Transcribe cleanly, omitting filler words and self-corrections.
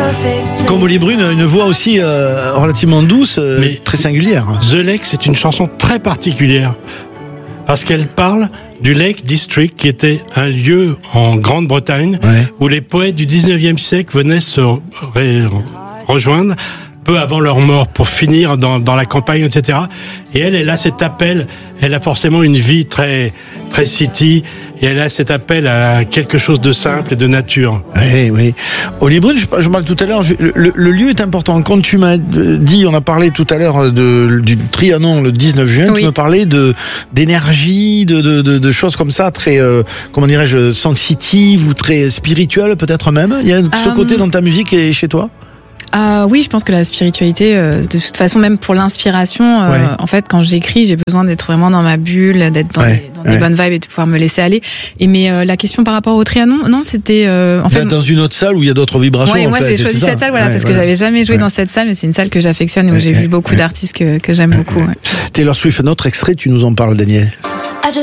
Comme Oli Brune, une voix aussi relativement douce, mais très singulière. The Lake, c'est une chanson très particulière parce qu'elle parle du Lake District, qui était un lieu en Grande-Bretagne où les poètes du 19e siècle venaient se rejoindre peu avant leur mort pour finir dans la campagne, etc. Et elle a cet appel, elle a forcément une vie très très city, et elle a cet appel à quelque chose de simple et de nature. Oui. Oli Brune, je parle tout à l'heure, le lieu est important. Quand tu m'as dit, on a parlé tout à l'heure du Trianon le 19 juin, tu me parlais d'énergie, de choses comme ça, très, comment dirais-je, sensitives ou très spirituelles peut-être même. Il y a ce côté dans ta musique et chez toi? Oui, je pense que la spiritualité, de toute façon, même pour l'inspiration, en fait, quand j'écris, j'ai besoin d'être vraiment dans ma bulle, d'être dans des bonnes vibes et de pouvoir me laisser aller. Mais la question par rapport au Trianon, non, c'était en fait dans une autre salle où il y a d'autres vibrations. Moi j'ai choisi cette salle, parce que j'avais jamais joué dans cette salle, mais c'est une salle que j'affectionne et où j'ai vu beaucoup d'artistes que j'aime beaucoup. Taylor Swift, un autre extrait, tu nous en parles, Daniel.